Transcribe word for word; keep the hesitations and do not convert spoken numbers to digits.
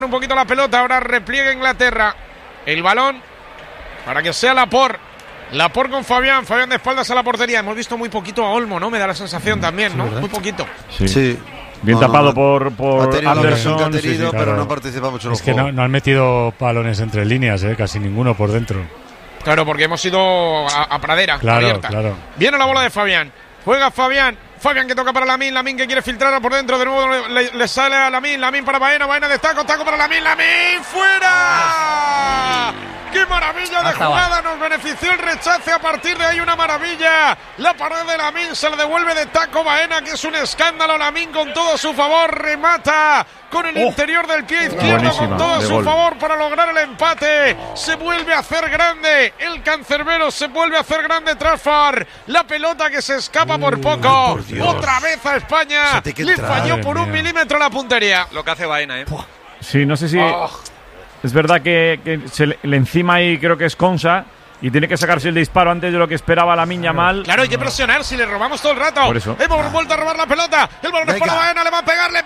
un poquito la pelota, ahora repliega Inglaterra el balón para que sea Laporte. Laporte con Fabián, Fabián de espaldas a la portería. Hemos visto muy poquito a Olmo, ¿no? Me da la sensación también, ¿no? Sí, muy poquito. Sí. sí. Bien no, tapado no, por, por Anderson, que ha tenido, sí, sí, pero claro. no participa mucho en el Es que no, no han metido balones entre líneas, ¿eh? Casi ninguno por dentro. Claro, porque hemos ido a, a pradera claro, abierta. Claro. Viene la bola de Fabián. Juega Fabián. Fabián que toca para Lamine. Lamine que quiere filtrar por dentro. De nuevo le, le sale a Lamine. Lamine para Baena. Baena de taco. Taco para Lamine. Lamine fuera. ¡Qué maravilla de jugada! Nos benefició el rechace. A partir de ahí una maravilla. La pared de Lamine se le devuelve de taco Baena, que es un escándalo. Lamine con todo a su favor. Remata con el oh. interior del pie izquierdo. Buenísima, con todo a su gol. favor para lograr el empate. Se vuelve a hacer grande el cancerbero. Se vuelve a hacer grande Trafford. La pelota que se escapa por uh, poco. Ay, por Otra vez a España. Le falló por un milímetro la puntería. Lo que hace Baena, ¿eh? Sí, no sé si... Oh. Es verdad que, que se le, le encima ahí creo que es Konsa y tiene que sacarse el disparo antes de lo que esperaba la Miña mal. Claro, hay que presionar si le robamos todo el rato. Por eso. Hemos ah. vuelto a robar la pelota. El balón es para Baena, le va a pegar, le